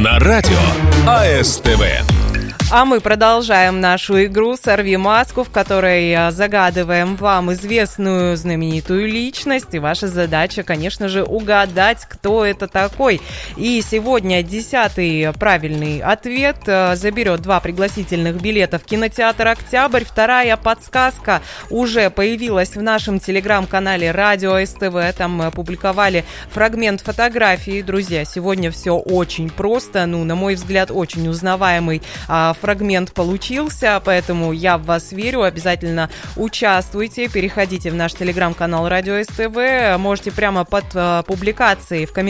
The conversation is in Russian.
на радио АСТВ. А мы продолжаем нашу игру «Сорви маску», в которой загадываем вам известную знаменитую личность. И ваша задача, конечно же, угадать, кто это такой. И сегодня 10-й правильный ответ заберет 2 пригласительных билета в кинотеатр «Октябрь». Вторая подсказка уже появилась в нашем телеграм-канале «Радио СТВ». Там мы опубликовали фрагмент фотографии. Друзья, сегодня все очень просто. На мой взгляд, очень узнаваемый фрагмент получился, поэтому я в вас верю. Обязательно участвуйте, переходите в наш телеграм-канал Радио СТВ. Можете прямо под публикацией в комментариях